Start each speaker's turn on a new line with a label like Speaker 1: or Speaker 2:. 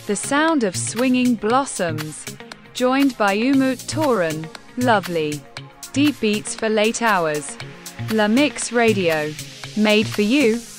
Speaker 1: The sound of swinging blossoms. Joined by Umut Toran. Lovely. Deep beats for late hours. La Mix Radio. Made for you.